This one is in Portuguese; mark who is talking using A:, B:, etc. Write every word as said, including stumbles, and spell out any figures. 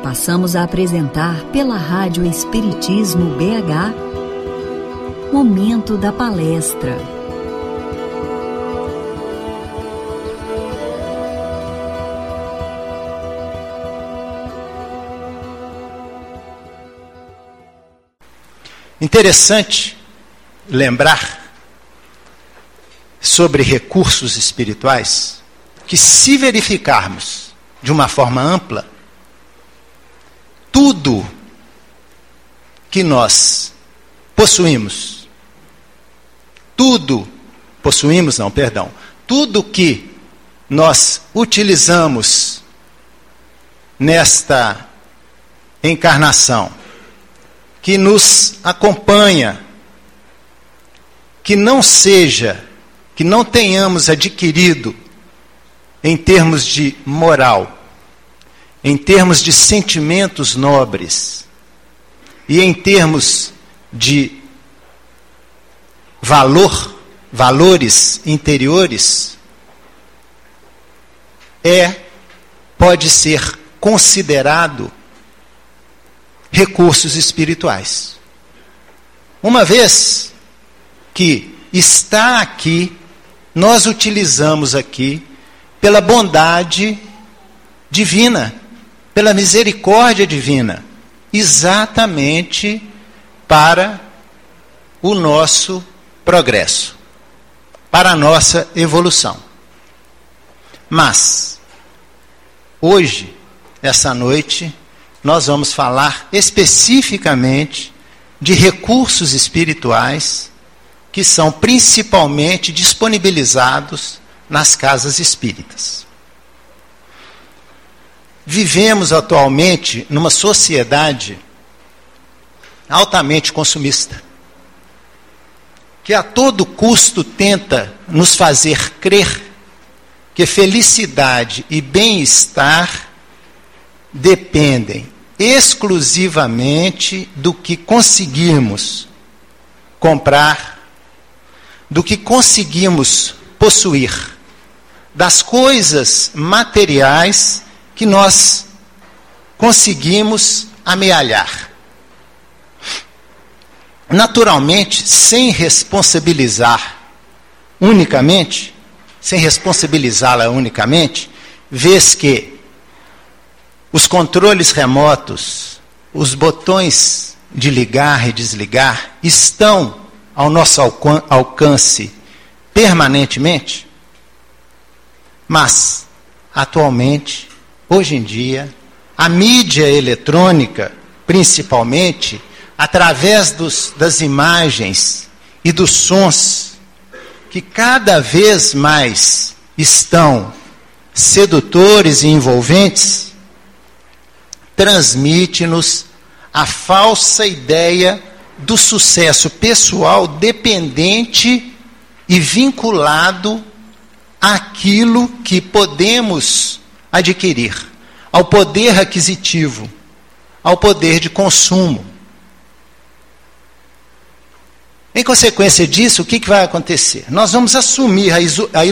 A: Passamos a apresentar pela Rádio Espiritismo B H, Momento da Palestra.
B: Interessante lembrar sobre recursos espirituais que, se verificarmos de uma forma ampla, tudo que nós possuímos, tudo, possuímos não, perdão, tudo que nós utilizamos nesta encarnação, que nos acompanha, que não seja, que não tenhamos adquirido em termos de moral, em termos de sentimentos nobres e em termos de valor, valores interiores, é, pode ser considerado recursos espirituais. Uma vez que está aqui, nós utilizamos aqui pela bondade divina, pela misericórdia divina, exatamente para o nosso progresso, para a nossa evolução. Mas, hoje, essa noite, nós vamos falar especificamente de recursos espirituais que são principalmente disponibilizados nas casas espíritas. Vivemos atualmente numa sociedade altamente consumista, que a todo custo tenta nos fazer crer que felicidade e bem-estar dependem exclusivamente do que conseguirmos comprar, do que conseguimos possuir, das coisas materiais que nós conseguimos amealhar. Naturalmente, sem responsabilizar unicamente, sem responsabilizá-la unicamente, vês que os controles remotos, os botões de ligar e desligar estão ao nosso alcan- alcance permanentemente, mas, atualmente, hoje em dia, a mídia eletrônica, principalmente, através dos, das imagens e dos sons, que cada vez mais estão sedutores e envolventes, transmite-nos a falsa ideia do sucesso pessoal dependente e vinculado àquilo que podemos adquirir, ao poder aquisitivo, ao poder de consumo. Em consequência disso, o que, que vai acontecer? Nós vamos assumir a, iso- a